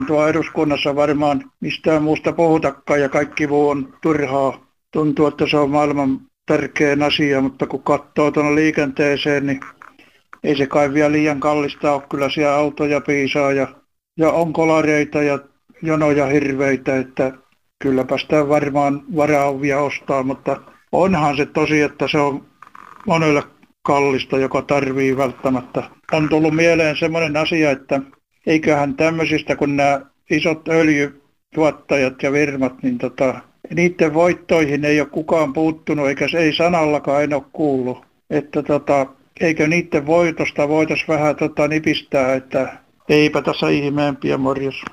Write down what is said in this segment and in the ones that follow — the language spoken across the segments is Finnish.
Tuo eduskunnassa varmaan mistään muusta puhutakaan ja kaikki muu on turhaa. Tuntuu, että se on maailman tärkein asia, mutta kun katsoo tuonne liikenteeseen, niin ei se kai vielä liian kallista ole. Kyllä siellä autoja piisaa ja on kolareita ja jonoja hirveitä, että kylläpä sitä varmaan varauvia ostaa, mutta onhan se tosi, että se on monelle kallista, joka tarvii välttämättä. On tullut mieleen semmoinen asia, että eiköhän tämmöisistä, kun nämä isot öljytuottajat ja firmat, niin niiden voittoihin ei ole kukaan puuttunut, eikä se ei sanallakaan en ole kuullut. Että eikö niiden voitosta voitaisiin vähän nipistää, että eipä tässä ihmeempiä, morjens.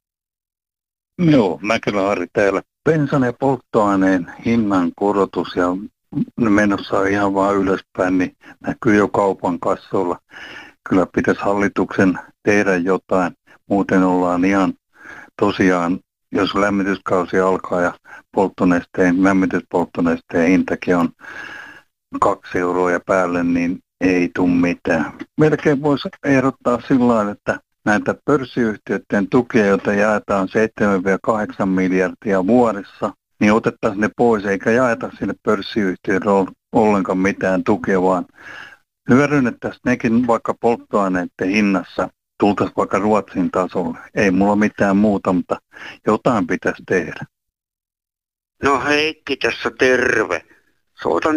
Joo, Mäkelä-Harri täällä. Bensan ja polttoaineen hinnan korotus ja menossa ihan vaan ylöspäin, niin näkyy jo kaupan kassoilla. Kyllä pitäisi hallituksen tehdä jotain, muuten ollaan ihan tosiaan, jos lämmityskausi alkaa ja lämmityspolttonesteen hintakin on 2 euroa ja päälle, niin ei tule mitään. Melkein voisi ehdottaa sillä lailla, että näitä pörssiyhtiöiden tukia, joita jaetaan 7-8 miljardia vuodessa, niin otettaisiin ne pois eikä jaeta sinne pörssiyhtiöille ollenkaan mitään tukea, vaan hyödynnettäisiin nekin vaikka polttoaineiden hinnassa, tultaisiin vaikka Ruotsin tasolle. Ei mulla mitään muuta, mutta jotain pitäisi tehdä. No Heikki tässä terve. Soitan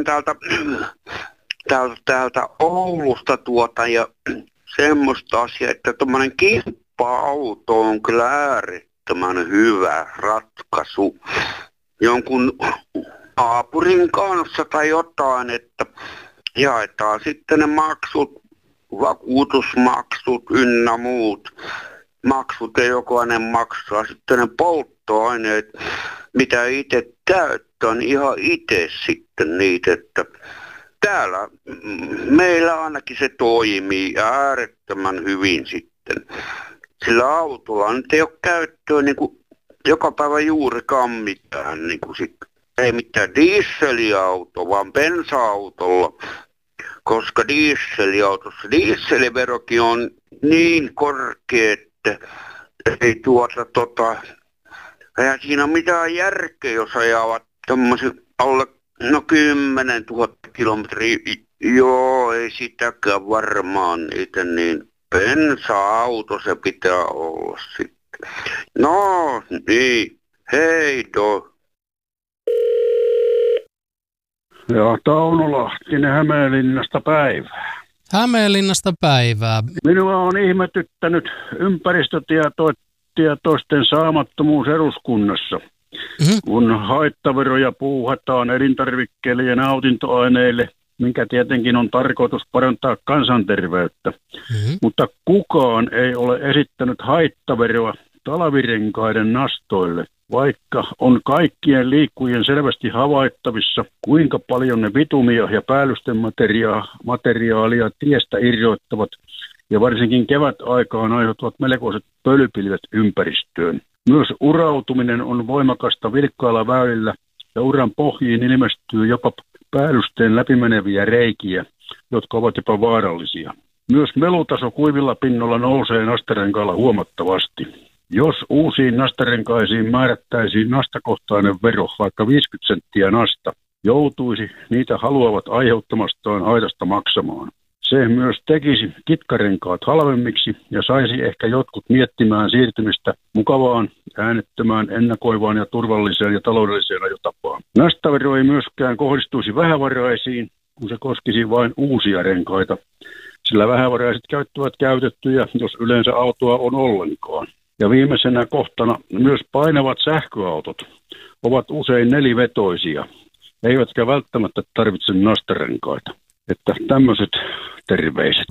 täältä Oulusta ja semmoista asiaa, että tuommoinen kimppa-auto on kyllä äärettömän hyvä ratkaisu. Jonkun naapurin kanssa tai jotain, että jaetaan sitten ne maksut, vakuutusmaksut ynnä muut maksut ja jokainen maksaa sitten ne polttoaineet, mitä itse käyttää, ihan itse sitten niitä, että täällä meillä ainakin se toimii äärettömän hyvin sitten. Sillä autolla nyt ei ole käyttöä niin kuin joka päivä juurikaan mitään. Niin kuin ei mitään dieselauto, vaan bensa-autolla. Koska dieseliverokin on niin korkea, että ei eihän siinä ole mitään järkeä, jos ajavat tommosen alle 10 000 kilometriä. Joo, ei sitäkään varmaan niitä, niin bensa-auto se pitää olla sitten. No niin, heito. Joo, Tauno Lahtinen Hämeenlinnasta päivää. Hämeenlinnasta päivää. Minua on ihmetyttänyt ympäristötietoisten saamattomuus eduskunnassa. Kun haittaveroja puuhataan elintarvikkeille ja nautintoaineille, minkä tietenkin on tarkoitus parantaa kansanterveyttä. Mutta kukaan ei ole esittänyt haittaveroa talvirenkaiden nastoille, vaikka on kaikkien liikkujien selvästi havaittavissa, kuinka paljon ne bitumia ja päällysten materiaalia tiestä irroittavat ja varsinkin kevätaikaan aiheutuvat melkoiset pölypilvet ympäristöön. Myös urautuminen on voimakasta vilkkailla väylillä ja uran pohjiin ilmestyy jopa päällysteen läpimeneviä reikiä, jotka ovat jopa vaarallisia. Myös melutaso kuivilla pinnoilla nousee nastarenkailla huomattavasti. Jos uusiin nastarenkaisiin määrättäisiin nastakohtainen vero, vaikka 50 senttiä nasta, joutuisi niitä haluavat aiheuttamastaan haitasta maksamaan. Se myös tekisi kitkarenkaat halvemmiksi ja saisi ehkä jotkut miettimään siirtymistä mukavaan, äänettömään, ennakoivaan ja turvalliseen ja taloudelliseen ajotapaan. Nastavero ei myöskään kohdistuisi vähävaraisiin, kun se koskisi vain uusia renkaita, sillä vähävaraiset käyttävät käytettyjä, jos yleensä autoa on ollenkaan. Ja viimeisenä kohtana myös painavat sähköautot ovat usein nelivetoisia, eivätkä välttämättä tarvitse nastarenkaita. Että tämmöiset terveiset.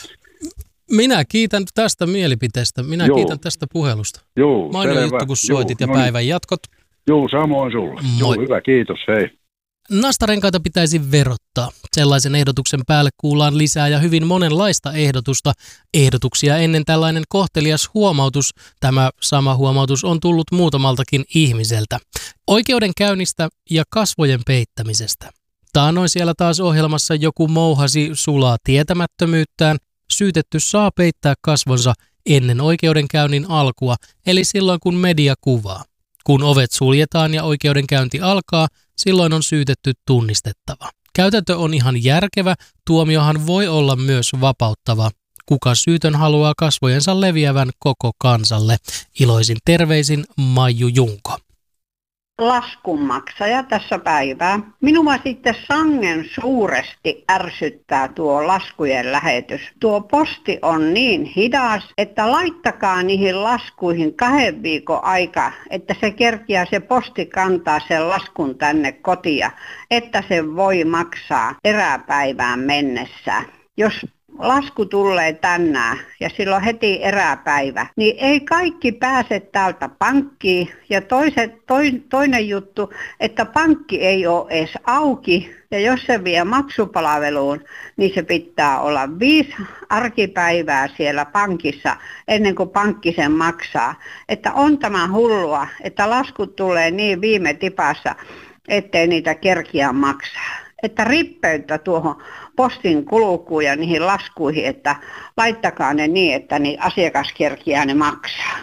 Minä kiitän tästä mielipiteestä. Minä kiitän tästä puhelusta. Joo, Mainio juttu, kun soitit ja päivän jatkot. Joo, samoin sulle. Joo, hyvä, kiitos, hei. Nastarenkaita pitäisi verottaa. Sellaisen ehdotuksen päälle kuullaan lisää ja hyvin monenlaista ehdotusta. Ehdotuksia ennen tällainen kohtelias huomautus. Tämä sama huomautus on tullut muutamaltakin ihmiseltä. Oikeudenkäynnistä ja kasvojen peittämisestä. Taannoin siellä taas ohjelmassa joku mouhasi sulaa tietämättömyyttään. Syytetty saa peittää kasvonsa ennen oikeudenkäynnin alkua, eli silloin kun media kuvaa. Kun ovet suljetaan ja oikeudenkäynti alkaa, silloin on syytetty tunnistettava. Käytäntö on ihan järkevä, tuomiohan voi olla myös vapauttava. Kuka syytön haluaa kasvojensa leviävän koko kansalle? Iloisin terveisin Maiju Junko. Laskunmaksaja tässä päivää. Minua sitten sangen suuresti ärsyttää tuo laskujen lähetys. Tuo posti on niin hidas, että laittakaa niihin laskuihin 2 viikon aika, että se kerkiää se posti kantaa sen laskun tänne kotia, että se voi maksaa eräpäivään mennessä. Jos lasku tulee tänään ja silloin heti eräpäivä, niin ei kaikki pääse täältä pankkiin. Ja toinen juttu, että pankki ei ole edes auki ja jos se vie maksupalveluun, niin se pitää olla 5 arkipäivää siellä pankissa ennen kuin pankki sen maksaa. Että on tämä hullua, että laskut tulee niin viime tipassa, ettei niitä kerkiä maksaa. Että rippeyttä tuohon postin kulkuun ja niihin laskuihin, että laittakaa ne niin, että niin asiakas kerkiää ne maksaa.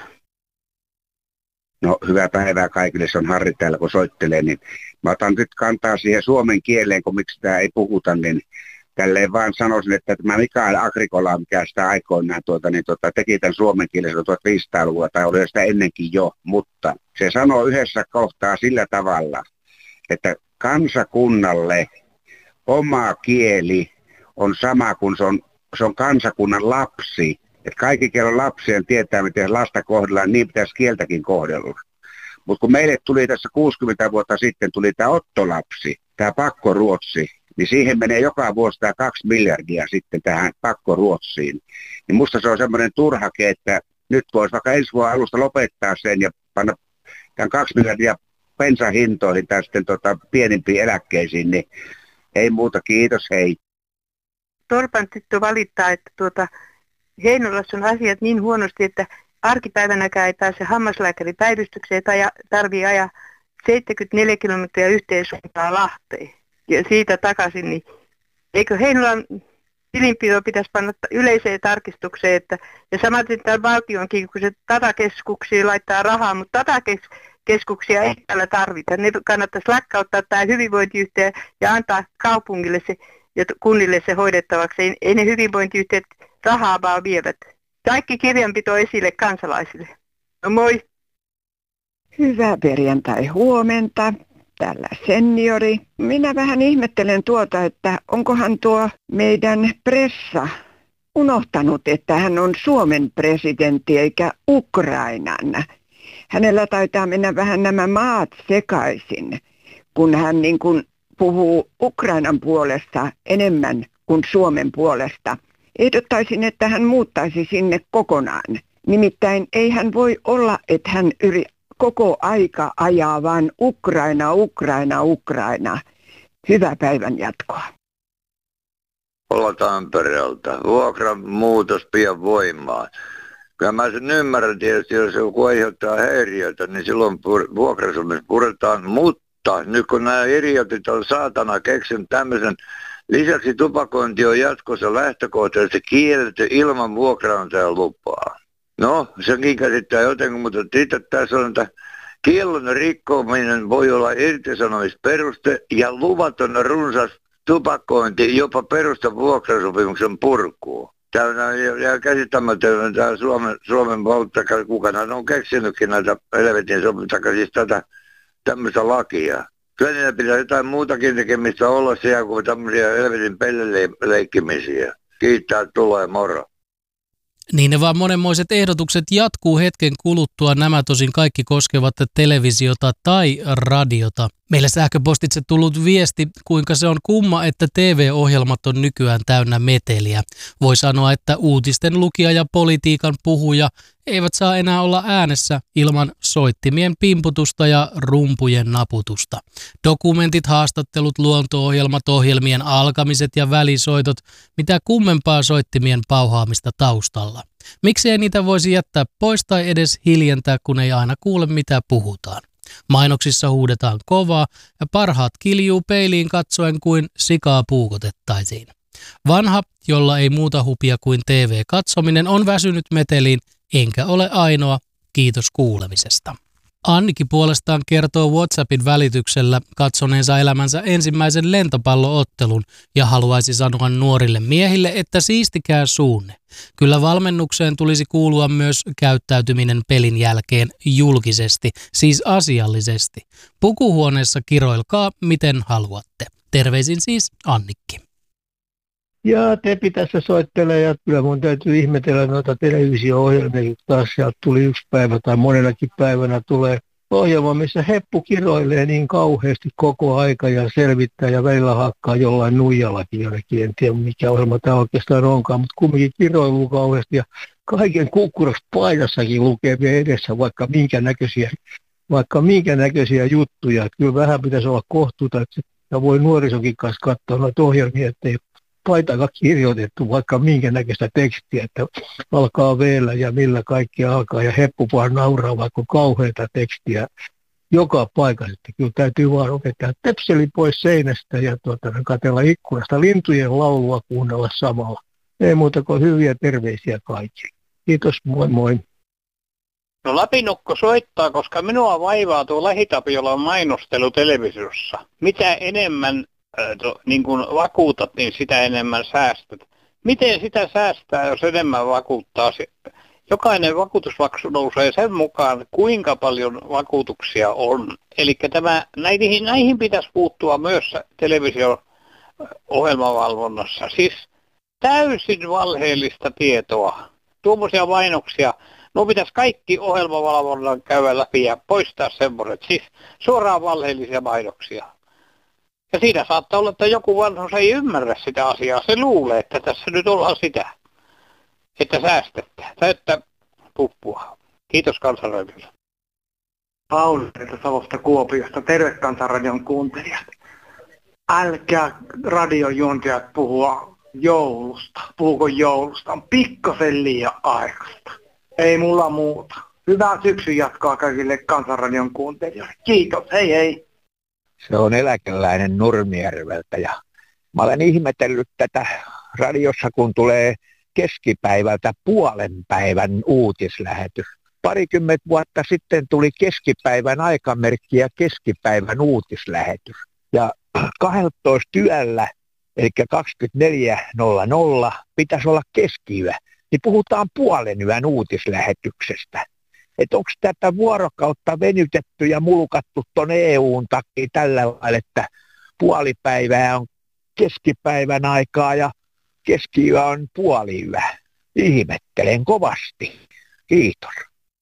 No hyvää päivää kaikille, se on Harri täällä kun soittelee, niin mä otan nyt kantaa siihen suomen kieleen, kun miksi sitä ei puhuta, niin tälleen vaan sanoisin, että tämä Mikael Agricola, mikä sitä aikoinaan teki tämän suomen kielen 1500-luvulla tai oli sitä ennenkin jo, mutta se sanoo yhdessä kohtaa sillä tavalla, että kansakunnalle oma kieli on sama kuin se on kansakunnan lapsi. Että kaikki, kello lapsien tietää, miten lasta kohdellaan, niin pitäisi kieltäkin kohdella. Mutta kun meille tuli tässä 60 vuotta sitten, tuli tämä ottolapsi, tämä pakkoruotsi, niin siihen menee joka vuosi tämä 2 miljardia sitten tähän pakkoruotsiin. Niin musta se on semmoinen turhake, että nyt voisi vaikka ensi vuoden alusta lopettaa sen ja panna tämän 2 miljardia bensahintoihin tai sitten pienimpiin eläkkeisiin, niin ei muuta, kiitos, hei. Torpan tyttö valittaa, että Heinolassa on asiat niin huonosti, että arkipäivänäkään ei pääse hammaslääkärin päivystykseen tai tarvii ajaa 74 kilometriä yhteen suuntaan Lahteen. Ja siitä takaisin, niin eikö Heinolan tilinpito pitäisi panna yleiseen tarkistukseen, ja samaten tämän valtionkin, kun se datakeskuksiin laittaa rahaa, mutta datakeskuksia ei täällä tarvita. Ne kannattaisi lakkauttaa tämä hyvinvointiyhtiö ja antaa kaupungille se ja kunnille se hoidettavaksi. Ei ne hyvinvointiyhtiöt rahaa vaan vievät. Kaikki kirjanpito esille kansalaisille. No moi! Hyvää perjantai huomenta. Täällä seniori. Minä vähän ihmettelen että onkohan tuo meidän pressa unohtanut, että hän on Suomen presidentti eikä Ukrainan. Hänellä taitaa mennä vähän nämä maat sekaisin, kun hän niin kuin puhuu Ukrainan puolesta enemmän kuin Suomen puolesta. Ehdottaisin, että hän muuttaisi sinne kokonaan. Nimittäin ei hän voi olla, että hän koko aika ajaa vaan Ukraina, Ukraina, Ukraina. Hyvää päivän jatkoa. Olla Tampereelta. Vuokran muutos pian voimaan. Kyllä mä sen ymmärrän tietysti, jos joku aiheuttaa häiriötä, niin silloin vuokrasopimus puretaan. Mutta nyt kun nämä idiotit on saatana keksinyt tämmöisen, lisäksi tupakointi on jatkossa lähtökohtaisesti kielletty ilman vuokranantajan lupaa. No, senkin käsittää jotenkin, mutta tässä on, että kiellon rikkominen voi olla irtisanomisperuste ja luvaton runsas tupakointi jopa perusta vuokrasopimuksen purkuun. Tämä on käsittämätön tämä Suomen valta, kukaan on keksinytkin näitä helvetin sopimuksia, siis tämmöistä lakia. Kyllä niillä pitää jotain muutakin tekemistä olla siellä kuin tämmöisiä helvetin pelleleikkimisiä. Kiittää, tulee moro. Niin ne vaan monenmoiset ehdotukset jatkuu hetken kuluttua. Nämä tosin kaikki koskevat televisiota tai radiota. Meille sähköpostitse tullut viesti, kuinka se on kumma, että TV-ohjelmat on nykyään täynnä meteliä. Voi sanoa, että uutisten lukija ja politiikan puhuja eivät saa enää olla äänessä ilman soittimien pimputusta ja rumpujen naputusta. Dokumentit, haastattelut, luonto-ohjelmat, ohjelmien alkamiset ja välisoitot, mitä kummempaa soittimien pauhaamista taustalla. Miksi ei niitä voisi jättää pois tai edes hiljentää, kun ei aina kuule mitä puhutaan? Mainoksissa huudetaan kovaa ja parhaat kiljuu peiliin katsoen kuin sikaa puukotettaisiin. Vanha, jolla ei muuta hupia kuin TV-katsominen, on väsynyt meteliin enkä ole ainoa. Kiitos kuulemisesta. Annikki puolestaan kertoo WhatsAppin välityksellä katsoneensa elämänsä ensimmäisen lentopalloottelun ja haluaisi sanoa nuorille miehille, että siistikää suunne. Kyllä valmennukseen tulisi kuulua myös käyttäytyminen pelin jälkeen julkisesti, siis asiallisesti. Pukuhuoneessa kiroilkaa miten haluatte. Terveisin siis Annikki. Ja Tepi tässä soittelee ja kyllä mun täytyy ihmetellä noita televisio-ohjelmia, taas sieltä tuli yksi päivä tai monellakin päivänä tulee ohjelma, missä heppu kiroilee niin kauheasti koko aika ja selvittää ja välillä hakkaa jollain nuijallakin jonnekin. En tiedä mikä ohjelma tämä oikeastaan onkaan, mutta kumminkin kiroiluu kauheasti ja kaiken kukkurasta paidassakin lukee vielä edessä vaikka minkä näköisiä juttuja. Että kyllä vähän pitäisi olla kohtuuta, että voi nuorisokin kanssa katsoa noita ohjelmia, ettei paitakaan kirjoitettu vaikka minkä näköistä tekstiä, että alkaa veellä ja millä kaikki alkaa ja heppu vaan nauraa vaikka kauheita tekstiä joka paikassa. Kyllä täytyy vaan opettaa tepseli pois seinästä ja katsella ikkunasta lintujen laulua kuunnella samalla. Ei muuta kuin hyviä terveisiä kaikille. Kiitos, moi moi. No Lapinukko soittaa, koska minua vaivaa tuo Lähitapiolan mainostelu televisiossa. Mitä enemmän niin kun vakuutat, niin sitä enemmän säästät. Miten sitä säästää, jos enemmän vakuuttaa? Jokainen vakuutusmaksu nousee sen mukaan, kuinka paljon vakuutuksia on. Eli näihin pitäisi puuttua myös televisio-ohjelmavalvonnassa. Siis täysin valheellista tietoa. Tuommoisia mainoksia. No pitäisi kaikki ohjelmavalvonnan käydä läpi ja poistaa semmoiset. Siis suoraan valheellisia mainoksia. Ja siinä saattaa olla, että joku vanhus ei ymmärrä sitä asiaa. Se luulee, että tässä nyt ollaan sitä, että säästetään. Täyttä puppua. Kiitos Kansanradiolle. Pauli Savosta Kuopiosta. Terve Kansanradion kuuntelijat. Älkää radiojuontajat puhua joulusta. Puhuko joulusta? On pikkasen liian aikaista. Ei mulla muuta. Hyvää syksyn jatkoa kaikille Kansanradion kuuntelijoille. Kiitos. Hei hei. Se on eläkeläinen Nurmijärveltä ja mä olen ihmetellyt tätä radiossa, kun tulee keskipäivältä puolen päivän uutislähetys. 20 vuotta sitten tuli keskipäivän aikamerkki ja keskipäivän uutislähetys. Ja 12 yöllä, eli 24.00, pitäisi olla keskiyö. Niin puhutaan puolen yön uutislähetyksestä. Että onko tätä vuorokautta venytetty ja mulkattu tuon EUn takia tällä lailla, että puolipäivää on keskipäivän aikaa ja keskiyö on puoliyö. Ihmettelen kovasti. Kiitos.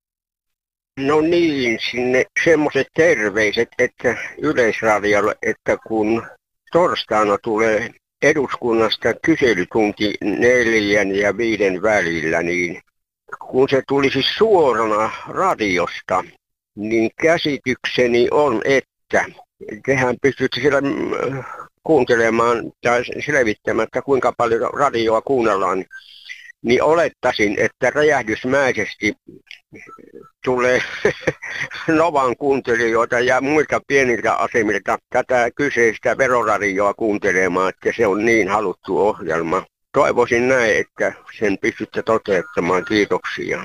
No niin, sinne semmoiset terveiset, että Yleisradiolle, että kun torstaina tulee eduskunnasta kyselytunti 4 ja 5 välillä, niin kun se tulisi suorana radiosta, niin käsitykseni on, että tehän pystytte siellä kuuntelemaan tai selvittämään, että kuinka paljon radioa kuunnellaan, niin olettaisin, että räjähdysmäisesti tulee Novan kuuntelijoita ja muilta pieniltä asemilta tätä kyseistä veroradioa kuuntelemaan, että se on niin haluttu ohjelma. Toivoisin näin, että sen pystytte toteuttamaan. Kiitoksia.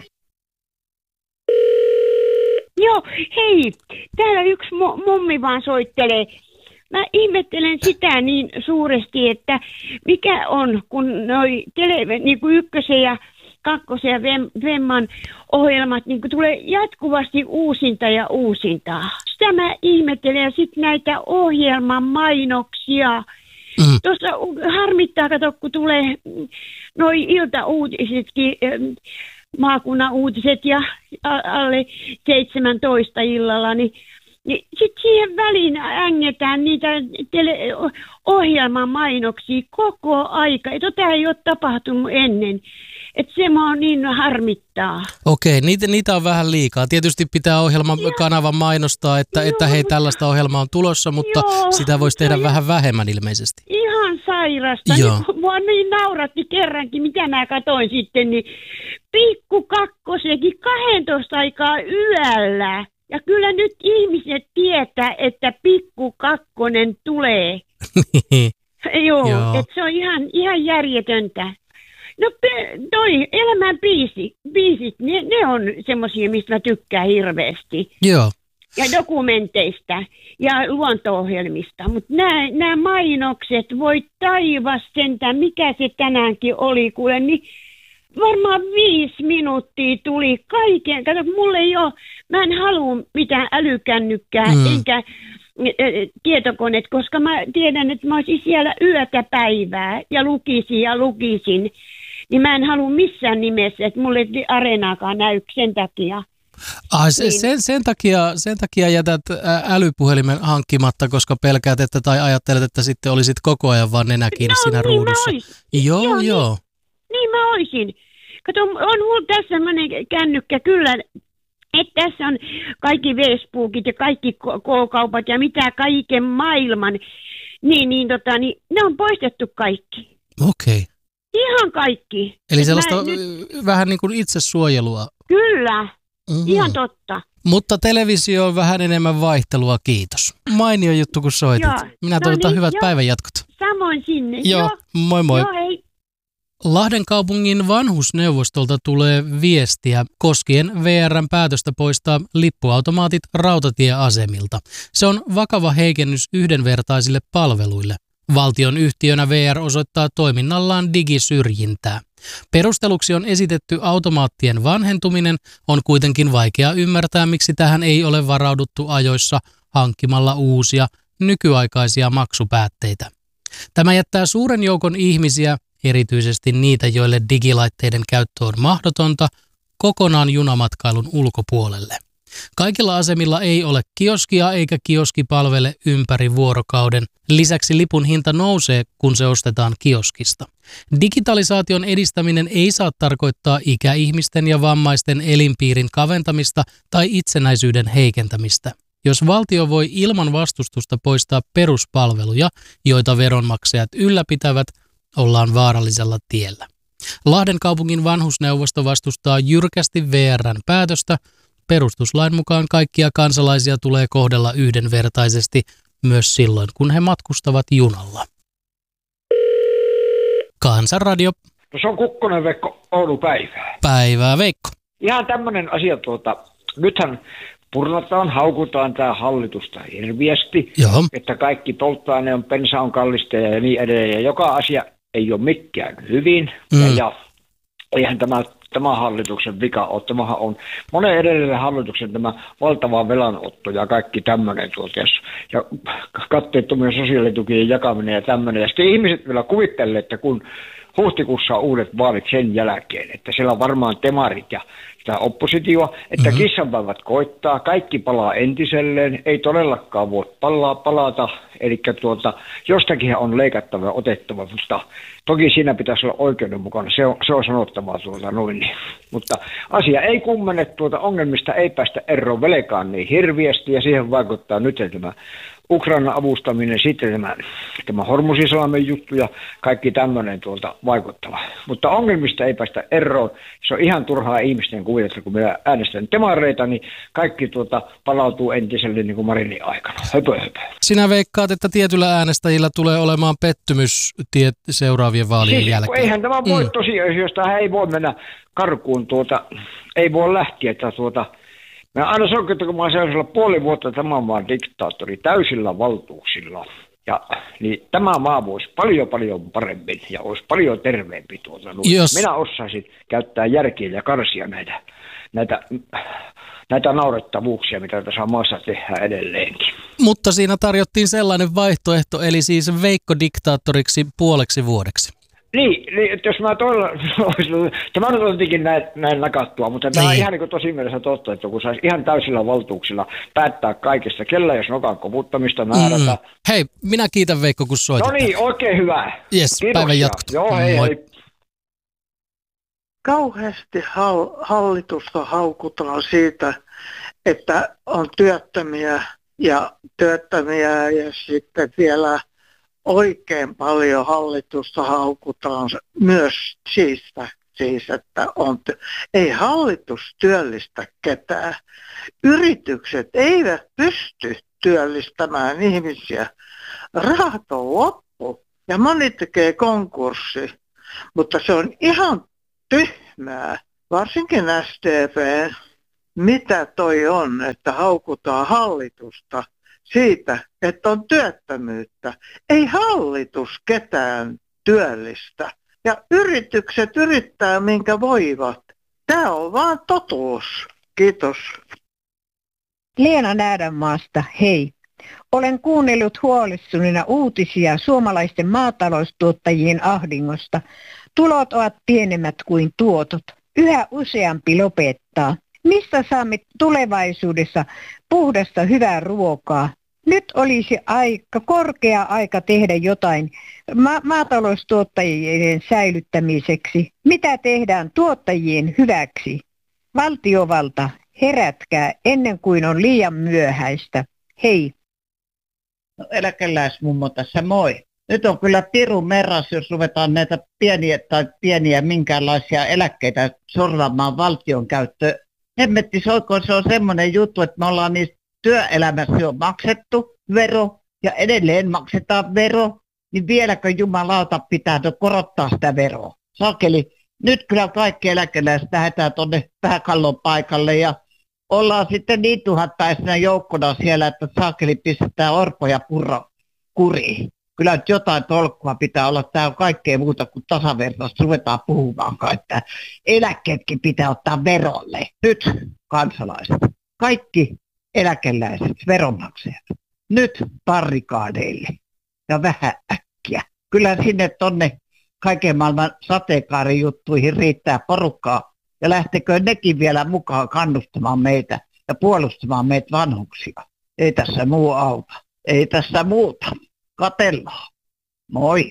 Joo, hei. Täällä yksi mummi vaan soittelee. Mä ihmettelen sitä niin suuresti, että mikä on, kun noi niin kuin ykkösen ja kakkosen ja Vemman ohjelmat niin kuin tulee jatkuvasti uusinta ja uusintaa. Sitä mä ihmettelen ja sitten näitä ohjelman mainoksia. Tuossa harmittaa, kato, kun tulee noi iltauutisetkin, maakunnan uutiset ja alle 17 illalla, niin sitten siihen väliin ängetään niitä ohjelman mainoksia koko aika. Tota ei ole tapahtunut ennen. Että se mua niin harmittaa. Okei, niitä on vähän liikaa. Tietysti pitää ohjelmakanavan mainostaa, että hei, tällaista ohjelmaa on tulossa, mutta sitä voisi tehdä vähän vähemmän ilmeisesti. Ihan sairasta. Niin, mua niin nauratti kerrankin, mitä mä katoin sitten, niin Pikku Kakkosekin 12 aikaa yöllä. Ja kyllä nyt ihmiset tietää, että Pikku Kakkonen tulee. Joo. Että se on ihan järjetöntä. No toi elämän biisit, ne on semmoisia, mistä mä tykkään hirveästi. Joo. Ja dokumenteista ja luonto-ohjelmista. Mutta nämä mainokset, voi taivas sentään, mikä se tänäänkin oli, kuule, niin varmaan 5 minuuttia tuli kaiken. Kato, mulle ei ole, mä en halua mitään älykännykkää, enkä tietokoneet, koska mä tiedän, että mä olisin siellä yötä päivää ja lukisin. Niin mä en halua missään nimessä, että mulle ei areenaakaan näy sen takia. Niin. Sen takia jätät älypuhelimen hankkimatta, koska pelkäät, että tai ajattelet, että sitten olisit koko ajan vaan nenä kiinni siinä ruudussa. Joo. Niin mä oisin. Kato, on mulla tässä sellainen kännykkä kyllä, että tässä on kaikki Facebookit ja kaikki K-kaupat ja mitä kaiken maailman. Niin, ne on poistettu kaikki. Okei. Ihan kaikki. Eli sellaista vähän niin kuin itsesuojelua. Kyllä. Ihan totta. Mutta televisio on vähän enemmän vaihtelua, kiitos. Mainio juttu, kun soitit. Joo. Minä toivotan hyvät päivänjatkot. Samoin sinne. Joo, moi moi. Joo, hei. Lahden kaupungin vanhusneuvostolta tulee viestiä koskien VR:n päätöstä poistaa lippuautomaatit rautatieasemilta. Se on vakava heikennys yhdenvertaisille palveluille. Valtion yhtiönä VR osoittaa toiminnallaan digisyrjintää. Perusteluksi on esitetty automaattien vanhentuminen, on kuitenkin vaikea ymmärtää, miksi tähän ei ole varauduttu ajoissa hankkimalla uusia, nykyaikaisia maksupäätteitä. Tämä jättää suuren joukon ihmisiä, erityisesti niitä, joille digilaitteiden käyttö on mahdotonta, kokonaan junamatkailun ulkopuolelle. Kaikilla asemilla ei ole kioskia eikä kioski palvele ympäri vuorokauden. Lisäksi lipun hinta nousee, kun se ostetaan kioskista. Digitalisaation edistäminen ei saa tarkoittaa ikäihmisten ja vammaisten elinpiirin kaventamista tai itsenäisyyden heikentämistä. Jos valtio voi ilman vastustusta poistaa peruspalveluja, joita veronmaksajat ylläpitävät, ollaan vaarallisella tiellä. Lahden kaupungin vanhusneuvosto vastustaa jyrkästi VR:n päätöstä. Perustuslain mukaan kaikkia kansalaisia tulee kohdella yhdenvertaisesti myös silloin, kun he matkustavat junalla. Kansanradio. No se on Kukkonen Veikko, Oulu päivää. Päivää Veikko. Ihan tämmöinen asia nythän purnataan, haukutaan tämä hallitusta hirviästi, että kaikki polttoaine on, bensa on kallista ja niin edelleen. Ja joka asia ei ole mikään hyvin ja eihän tämä hallituksen vika ole. Tämähän on monen edellisen hallituksen tämä valtava velanotto ja kaikki tämmöinen ja katteettomien sosiaalitukien jakaminen ja tämmöinen. Ja sitten ihmiset vielä kuvittelee, että kun huhtikuussa on uudet vaalit sen jälkeen, että siellä on varmaan demarit ja sitä oppositioa, että kissanpäivät koittaa, kaikki palaa entiselleen, ei todellakaan voi palata, eli jostakin on leikattava ja otettava, mutta toki siinä pitäisi olla oikeudenmukainen, se on sanottavaa noin. Mutta asia ei kummene, ongelmista ei päästä eroon velkaan niin hirviästi, ja siihen vaikuttaa nyt tämä Ukrainan avustaminen, sitten tämä Hormuzisalmen juttu ja kaikki tämmöinen vaikuttava. Mutta ongelmista ei päästä eroon. Se on ihan turhaa ihmisten kuvitella, kun minä äänestän demareita, niin kaikki palautuu entiselle niin kuin Marinin aikana. Höpö. Sinä veikkaat, että tietyillä äänestäjillä tulee olemaan pettymys seuraavien vaalien jälkeen. Eihän tämä voi tosiaan, jos tähän ei voi mennä karkuun, ei voi lähteä, että mä aina sanon, että kun mä oon sellaisella puoli vuotta tämän maan diktaattori täysillä valtuuksilla, niin tämä maa voisi paljon paremmin ja olisi paljon terveempi Minä osaisin käyttää järkeä ja karsia näitä naurettavuuksia, mitä tässä maassa tehdään edelleenkin. Mutta siinä tarjottiin sellainen vaihtoehto, eli siis Veikko diktaattoriksi puoleksi vuodeksi. Niin, että jos mä tämä on jotenkin näin nakattua, mutta tämä on ihan niin tosi mielessä totta, että kun saisi ihan täysillä valtuuksilla päättää kaikesta, kellä jos nokan koputtamista määrätä. Hei, minä kiitän Veikko, kun soitit. No niin, oikein hyvä. Yes, päivän jatkot. Joo, hei. Kauheasti hallitusta haukutaan siitä, että on työttömiä ja sitten vielä oikein paljon hallitusta haukutaan myös siis että ei hallitus työllistä ketään. Yritykset eivät pysty työllistämään ihmisiä. Rahat on loppu ja moni tekee konkurssi. Mutta se on ihan tyhmää, varsinkin SDP, mitä toi on, että haukutaan hallitusta siitä, että on työttömyyttä. Ei hallitus ketään työllistä. Ja yritykset yrittää minkä voivat. Tämä on vaan totuus. Kiitos. Leena Näädänmaasta, hei. Olen kuunnellut huolestuneena uutisia suomalaisten maataloustuottajien ahdingosta. Tulot ovat pienemmät kuin tuotot. Yhä useampi lopettaa. Mistä saamme tulevaisuudessa puhdasta hyvää ruokaa? Nyt olisi korkea aika tehdä jotain maataloustuottajien säilyttämiseksi. Mitä tehdään tuottajien hyväksi? Valtiovalta, herätkää ennen kuin on liian myöhäistä. Hei. No, eläkeläismummo tässä, moi. Nyt on kyllä piru merras, jos ruvetaan näitä pieniä minkäänlaisia eläkkeitä sorvaamaan valtion käyttöön. Hemmetti soikoon, se on semmoinen juttu, että me ollaan niistä työelämässä jo maksettu vero ja edelleen maksetaan vero, niin vieläkö jumalauta pitää korottaa sitä veroa? Sakeli, nyt kyllä kaikki eläkeläiset lähdetään tuonne Pääkallon paikalle ja ollaan sitten niin tuhatpäisenä joukkona siellä, että saakeli pistetään Orpo ja Purro kuriin. Kyllä nyt jotain tolkkua pitää olla. Tämä on kaikkea muuta kuin tasavertaista. Ruvetaan puhumaankaan, että eläkkeetkin pitää ottaa verolle. Nyt kansalaiset, kaikki eläkeläiset, veronmaksajat, nyt barrikaadeille ja vähän äkkiä. Kyllä sinne tonne kaiken maailman sateenkaarijuttuihin riittää porukkaa. Ja lähtekö nekin vielä mukaan kannustamaan meitä ja puolustamaan meitä vanhuksia. Ei tässä muu auta. Ei tässä muuta. Katellaan. Moi.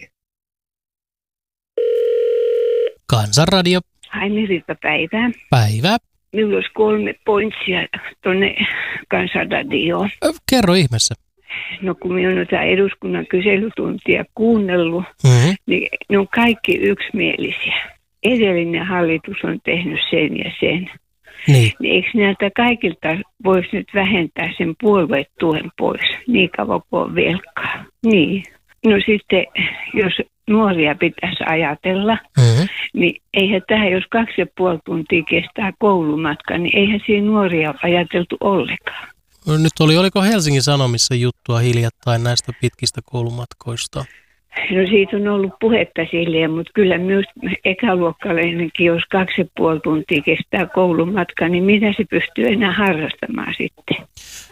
Kansanradio. Aini päivää. Päivää. Minulla olisi 3 pointsia tuonne Kansanradioon. Kerro ihmeessä. No kun minä olen tätä eduskunnan kyselytuntia kuunnellut, niin ne on kaikki yksimielisiä. Edellinen hallitus on tehnyt sen ja sen. Niin eikö näiltä kaikilta voisi nyt vähentää sen puoluetuen pois niin kauan kuin on velkaa? Niin. No sitten, jos nuoria pitäisi ajatella, niin eihän tähän, jos 2,5 tuntia kestää koulumatka, niin eihän siinä nuoria ajateltu ollenkaan. No nyt oliko Helsingin Sanomissa juttua hiljattain näistä pitkistä koulumatkoista? No siitä on ollut puhetta silleen, mutta kyllä myös ekaluokkaleinenkin, jos 2,5 tuntia kestää koulumatka, niin mitä se pystyy enää harrastamaan sitten?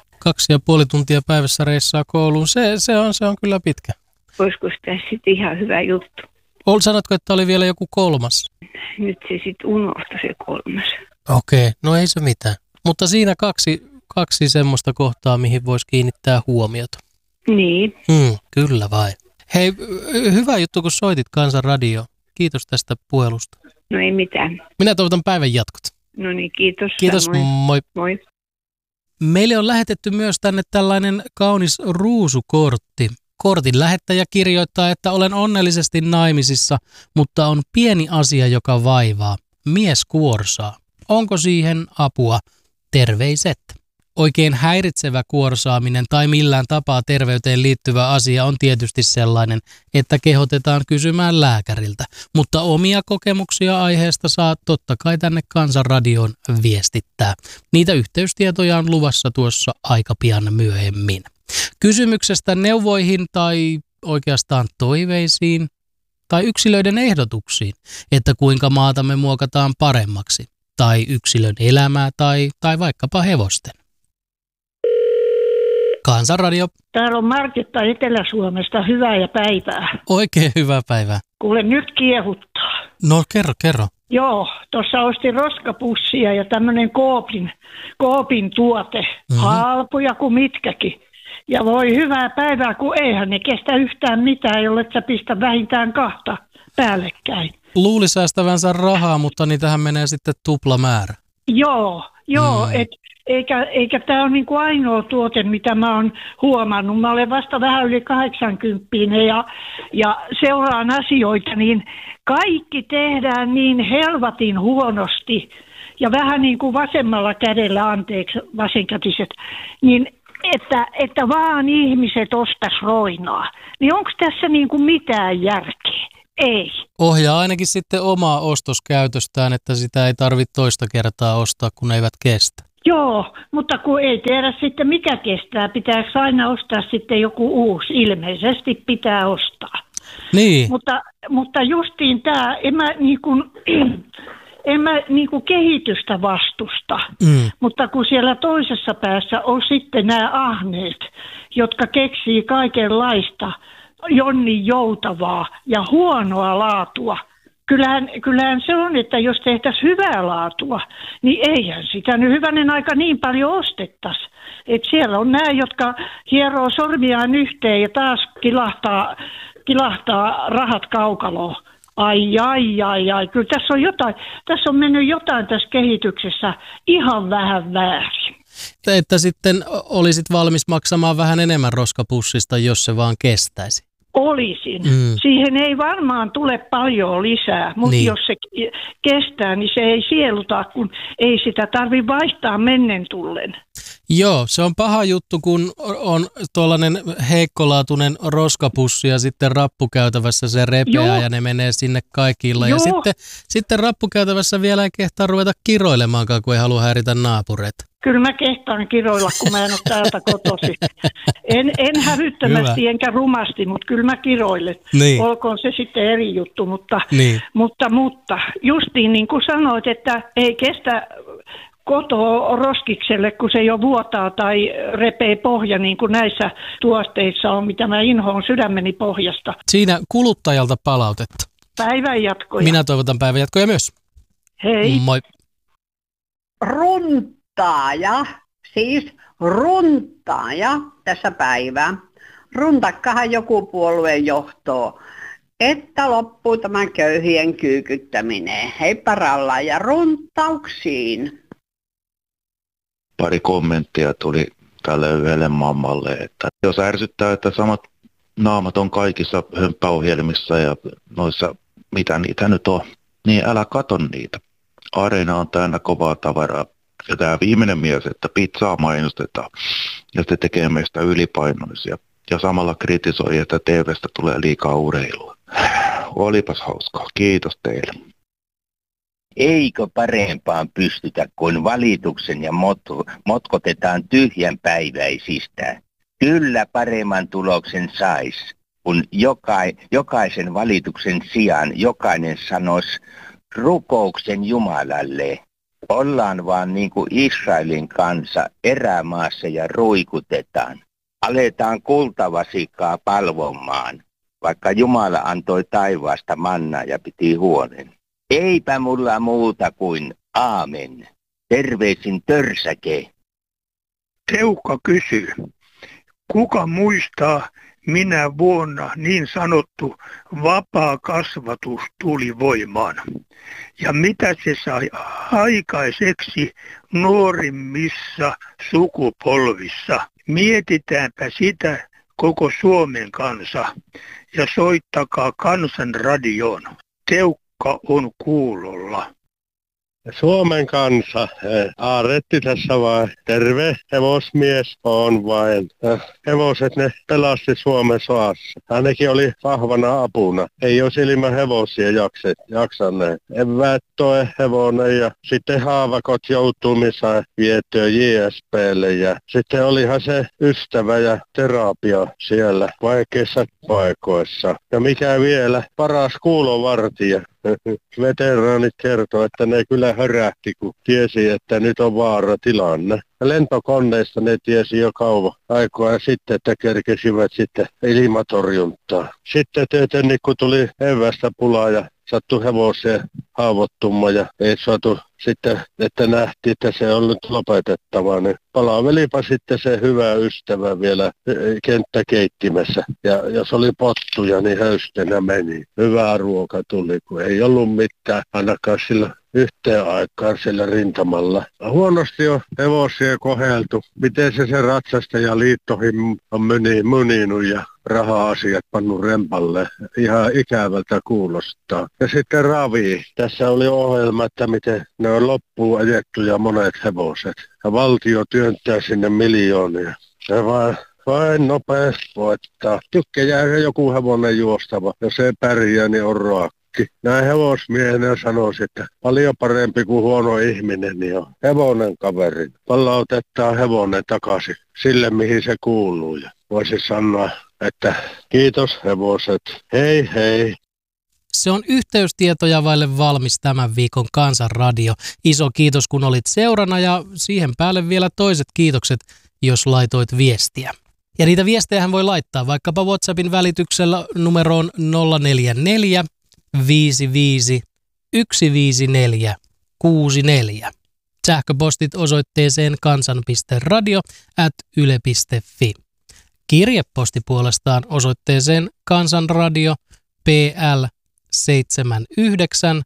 2,5 tuntia päivässä reissaa kouluun, se on kyllä pitkä. Olisiko tässä sitten ihan hyvä juttu? Sanotko, että oli vielä joku 3? Nyt se sitten unohtui se 3. Okei, no ei se mitään. Mutta siinä kaksi semmoista kohtaa, mihin voisi kiinnittää huomiota. Niin. Kyllä vai. Hei, hyvä juttu, kun soitit Kansanradioon. Kiitos tästä puhelusta. No ei mitään. Minä toivotan päivän jatkot. No niin, kiitos. Kiitos, moi. Moi. Meille on lähetetty myös tänne tällainen kaunis ruusukortti. Kortin lähettäjä kirjoittaa, että olen onnellisesti naimisissa, mutta on pieni asia, joka vaivaa. Mies kuorsaa. Onko siihen apua? Terveiset. Oikein häiritsevä kuorsaaminen tai millään tapaa terveyteen liittyvä asia on tietysti sellainen, että kehotetaan kysymään lääkäriltä. Mutta omia kokemuksia aiheesta saa totta kai tänne Kansanradioon viestittää. Niitä yhteystietoja on luvassa tuossa aika pian myöhemmin. Kysymyksestä neuvoihin tai oikeastaan toiveisiin tai yksilöiden ehdotuksiin, että kuinka maatamme muokataan paremmaksi, tai yksilön elämää tai vaikkapa hevosten. Kansanradio. Täällä on Markitta Etelä-Suomesta. Hyvää ja päivää. Oikein hyvää päivää. Kuule, nyt kiehuttaa. No kerro. Joo, tuossa ostin roskapussia ja tämmöinen Coopin tuote. Halpoja kuin mitkäkin. Ja voi hyvää päivää, kun eihän ne kestä yhtään mitään, jolle sä pistä vähintään 2 päällekkäin. Luuli säästävänsä rahaa, mutta niitähän menee sitten tuplamäärä. Joo, eikä tämä ole niinku ainoa tuote, mitä mä oon huomannut. Mä olen vasta vähän yli 80 ja seuraan asioita, niin kaikki tehdään niin helvatin huonosti ja vähän niin kuin vasemmalla kädellä, anteeksi vasenkätiset, niin että vaan ihmiset ostais roinaa. Niin onko tässä niin kuin mitään järkeä? Ei. Ohjaa ainakin sitten omaa ostoskäytöstään, että sitä ei tarvitse toista kertaa ostaa, kun eivät kestä. Joo, mutta kun ei tiedä sitten mikä kestää, pitääkö aina ostaa sitten joku uusi? Ilmeisesti pitää ostaa. Niin. Mutta justiin tämä, en mä kehitystä vastusta, mutta kun siellä toisessa päässä on sitten nämä ahneet, jotka keksii kaikenlaista jonni joutavaa ja huonoa laatua. Kyllähän se on, että jos tehtäisiin hyvää laatua, niin eihän sitä nyt hyvänen aika niin paljon ostettaisi. Et siellä on nämä, jotka hieroo sormiaan yhteen ja taas kilahtaa rahat kaukaloon. Ai. Kyllä tässä on mennyt jotain tässä kehityksessä ihan vähän väärin. Että sitten olisit valmis maksamaan vähän enemmän roskapussista, jos se vaan kestäisi. Olisin. Siihen ei varmaan tule paljon lisää, mutta jos se kestää, niin se ei sieluta, kun ei sitä tarvitse vaihtaa mennen tullen. Joo, se on paha juttu, kun on tuollainen heikkolaatuinen roskapussi ja sitten rappukäytävässä se repeää ja ne menee sinne kaikilla. Ja sitten rappukäytävässä vielä ei kehtaa ruveta kiroilemaankaan, kun ei halua häiritä naapureita. Kyllä mä kehtaan kiroilla, kun mä en ole täältä kotoisin. En hävyttömästi enkä rumasti, mutta kyllä mä kiroilen. Niin. Olkoon se sitten eri juttu, mutta justiin niin kuin sanoit, että ei kestä kotoa roskikselle, kun se jo vuotaa tai repee pohja, niin kuin näissä tuotteissa on, mitä mä inhoon sydämeni pohjasta. Siinä kuluttajalta palautetta. Päivänjatkoja. Minä toivotan päivänjatkoja myös. Hei. Moi. Runtaaja tässä päivää. Runtakkahan joku puolueen johtoon, että loppuu tämän köyhien kyykyttäminen. Heippa rallaa ja runttauksiin. Pari kommenttia tuli tälle yhdelle mammalle, että jos ärsyttää, että samat naamat on kaikissa hömppäohjelmissa ja noissa, mitä niitä nyt on, niin älä kato niitä. Areena on täynnä kovaa tavaraa. Ja tämä viimeinen mies, että pizzaa mainostetaan ja se tekee meistä ylipainoisia. Ja samalla kritisoi, että TV:stä tulee liikaa urheilua. Olipas hauskaa. Kiitos teille. Eikö parempaan pystytä, kun valituksen ja motkotetaan tyhjänpäiväisistä? Kyllä paremman tuloksen sais, kun jokaisen valituksen sijaan jokainen sanoisi rukouksen Jumalalle. Ollaan vaan niin kuin Israelin kansa erämaassa ja ruikutetaan. Aletaan kultavasikkaa palvomaan, vaikka Jumala antoi taivaasta mannaa ja piti huolen. Eipä mulla muuta kuin aamen. Terveisin Törsäke. Teukka kysyy, kuka muistaa, minä vuonna niin sanottu vapaa kasvatus tuli voimaan? Ja mitä se sai aikaiseksi nuorimmissa sukupolvissa? Mietitäänpä sitä koko Suomen kansa ja soittakaa Kansanradioon. Teukka on kuulolla. Suomen kansa, Aaretti tässä vaan, terve hevosmies on vain. Hevoset ne pelasti Suomen soassa. Hänkin oli vahvana apuna. Ei olisi ilman hevosia jaksaneet. Eväät toi hevonen ja sitten haavakot joutumissa vietyä JSP:lle ja sitten olihan se ystävä ja terapia siellä vaikeissa paikoissa. Ja mikä vielä, paras kuulovartija. Veteraanit kertoo, että ne kyllä hörähti, kun tiesi, että nyt on vaaratilanne. Lentokoneista ne tiesi jo kauan aikaa sitten, että kerkesivät sitten ilmatorjuntaa. Sitten tietenkin, kun tuli evästä pulaa ja sattui hevoseen haavoittumaan ja ei saatu sitten, että nähtiin, että se on nyt lopetettava, niin palavelipa sitten se hyvä ystävä vielä kenttäkeittimessä. Ja jos oli pottuja, niin höystenä meni. Hyvää ruoka tuli, kun ei ollut mitään ainakaan sillä yhteen aikaan siellä rintamalla. Huonosti on hevosia koheltu. Miten se ratsastajaliittoihin on muninut ja raha-asiat pannut rempalle. Ihan ikävältä kuulostaa. Ja sitten ravi. Tässä oli ohjelma, että miten ne on loppuun ajettu ja monet hevoset. Ja valtio työntää sinne miljoonia. Se vaan vain nopeasti voittaa. Tykkää joku hevonen juostava. Jos ei pärjää, niin on raakki. Näin hevosmiehenä sanoisin, että paljon parempi kuin huono ihminen, niin on hevonen kaveri. Palautetaan hevonen takaisin sille, mihin se kuuluu. Ja voisin sanoa, että kiitos hevoset. Hei hei. Se on yhteystietoja vaille valmis tämän viikon Kansanradio. Iso kiitos, kun olit seurana ja siihen päälle vielä toiset kiitokset, jos laitoit viestiä. Ja niitä viestejähän voi laittaa vaikkapa WhatsAppin välityksellä numeroon 044 55 154 64. Sähköpostit osoitteeseen kansan.radio@yle.fi. Kirjeposti puolestaan osoitteeseen Kansanradio PL 79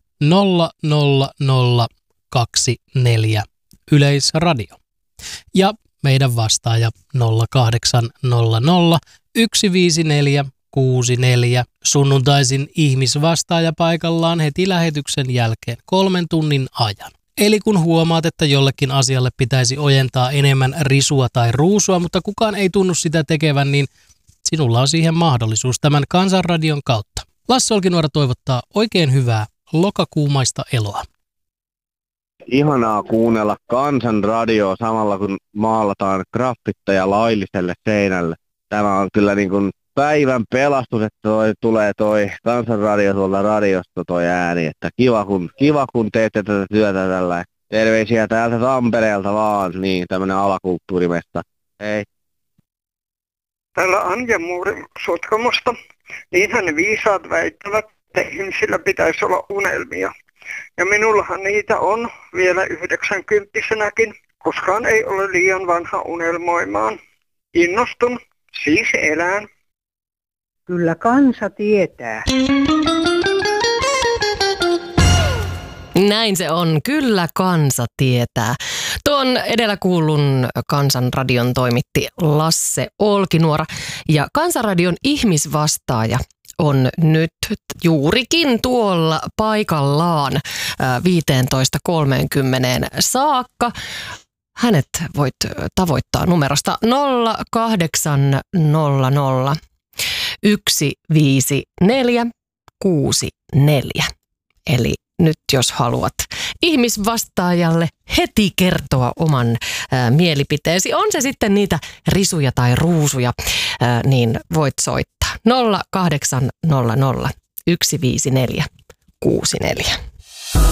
00024 Yleisradio. Ja meidän vastaaja 0800 154 64 sunnuntaisin ihmisvastaaja paikallaan heti lähetyksen jälkeen 3 tunnin ajan. Eli kun huomaat, että jollekin asialle pitäisi ojentaa enemmän risua tai ruusua, mutta kukaan ei tunnu sitä tekevän, niin sinulla on siihen mahdollisuus tämän Kansanradion kautta. Lasse Olkinuora toivottaa oikein hyvää lokakuumaista eloa. Ihanaa kuunnella Kansanradioa samalla kun maalataan graffitteja lailliselle seinälle. Tämä on kyllä niin kuin päivän pelastus, että tulee toi Kansanradio tuolta radiosta toi ääni. Että kiva kun teette tätä työtä tällä. Terveisiä täältä Tampereelta vaan, niin tämmönen alakulttuurimesta. Hei. Täällä Anja Muuri Sotkamosta. Niinhän ne viisaat väittävät, että ihmisillä pitäisi olla unelmia. Ja minullahan niitä on vielä 90-vuotiaanakin. Koskaan ei ole liian vanha unelmoimaan. Innostun, siis elän. Kyllä kansa tietää. Näin se on. Kyllä kansa tietää. Tuon edellä kuullun Kansanradion toimitti Lasse Olkinuora ja Kansanradion ihmisvastaaja on nyt juurikin tuolla paikallaan 15.30 saakka. Hänet voit tavoittaa numerosta 0800 154 64. Eli nyt jos haluat ihmisvastaajalle heti kertoa oman mielipiteesi, on se sitten niitä risuja tai ruusuja, niin voit soittaa 0800 154 64.